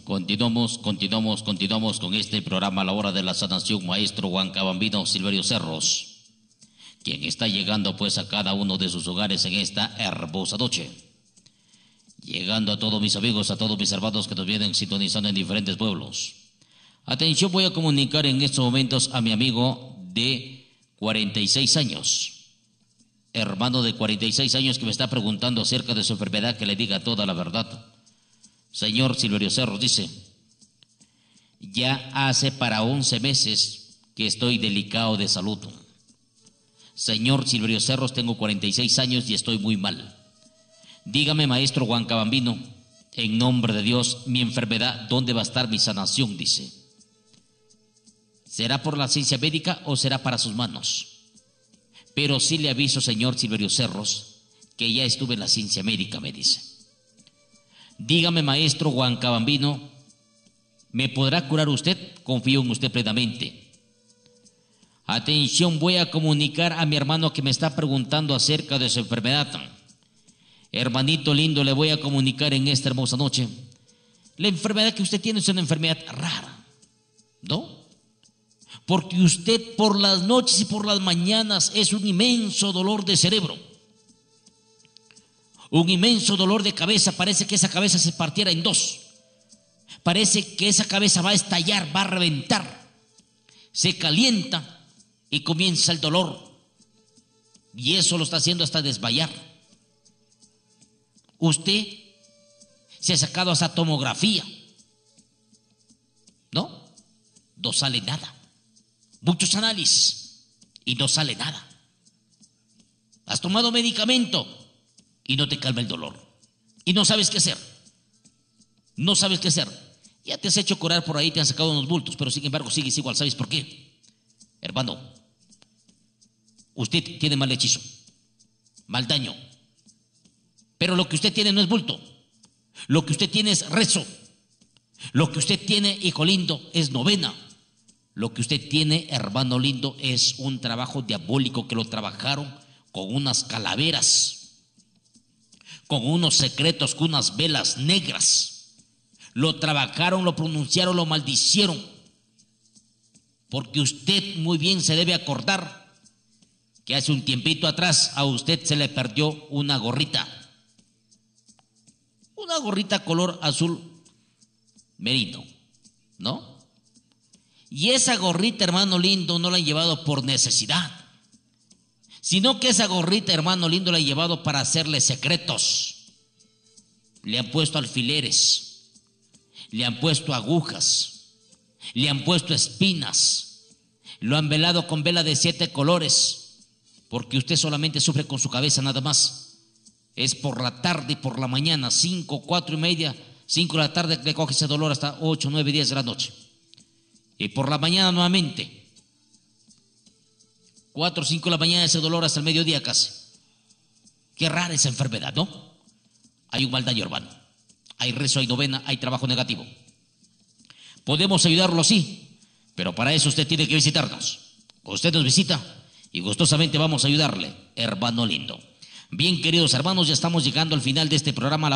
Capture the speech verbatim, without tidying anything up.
Continuamos, continuamos, continuamos con este programa a la hora de la sanación, maestro Huancabambino Silverio Cerros, quien está llegando pues a cada uno de sus hogares en esta hermosa noche. Llegando a todos mis amigos, a todos mis hermanos que nos vienen sintonizando en diferentes pueblos. Atención, voy a comunicar en estos momentos a mi amigo de cuarenta y seis años, hermano de cuarenta y seis años, que me está preguntando acerca de su enfermedad, que le diga toda la verdad. Señor Silverio Cerros, dice, ya hace para once meses que estoy delicado de salud. Señor Silverio Cerros, tengo cuarenta y seis años y estoy muy mal. Dígame, maestro Huancabambino, en nombre de Dios, mi enfermedad, ¿dónde va a estar mi sanación? Dice. ¿Será por la ciencia médica o será para sus manos? Pero sí le aviso, señor Silverio Cerros, que ya estuve en la ciencia médica, me dice. Dígame, maestro Huancabambino, ¿me podrá curar usted? Confío en usted plenamente. Atención, voy a comunicar a mi hermano que me está preguntando acerca de su enfermedad. Hermanito lindo, le voy a comunicar en esta hermosa noche. La enfermedad que usted tiene es una enfermedad rara, ¿no? Porque usted por las noches y por las mañanas es un inmenso dolor de cerebro. Un inmenso dolor de cabeza, parece que esa cabeza se partiera en dos. Parece que esa cabeza va a estallar, va a reventar. Se calienta y comienza el dolor. Y eso lo está haciendo hasta desmayar. Usted se ha sacado hasta tomografía, ¿no? No sale nada. Muchos análisis y no sale nada. Has tomado medicamento y no te calma el dolor. Y no sabes qué hacer. No sabes qué hacer. Ya te has hecho curar por ahí, te han sacado unos bultos, pero sin embargo sigues igual. ¿Sabes por qué? Hermano, usted tiene mal hechizo, mal daño. Pero lo que usted tiene no es bulto. Lo que usted tiene es rezo. Lo que usted tiene, hijo lindo, es novena. Lo que usted tiene, hermano lindo, es un trabajo diabólico que lo trabajaron con unas calaveras, con unos secretos, con unas velas negras. Lo trabajaron, lo pronunciaron, lo maldicieron. Porque usted muy bien se debe acordar que hace un tiempito atrás a usted se le perdió una gorrita. Una gorrita color azul merino, ¿no? Y esa gorrita, hermano lindo, no la han llevado por necesidad, sino que esa gorrita, hermano lindo, la han llevado para hacerle secretos. Le han puesto alfileres, le han puesto agujas, le han puesto espinas, lo han velado con vela de siete colores, porque usted solamente sufre con su cabeza nada más. Es por la tarde y por la mañana, cinco, cuatro y media, cinco de la tarde le coge ese dolor hasta ocho, nueve, diez de la noche. Y por la mañana nuevamente, cuatro, cinco de la mañana ese dolor hasta el mediodía casi. Qué rara esa enfermedad, ¿no? Hay un mal daño, hermano. Hay rezo, hay novena, hay trabajo negativo. Podemos ayudarlo, sí, pero para eso usted tiene que visitarnos. Usted nos visita y gustosamente vamos a ayudarle, hermano lindo. Bien, queridos hermanos, ya estamos llegando al final de este programa.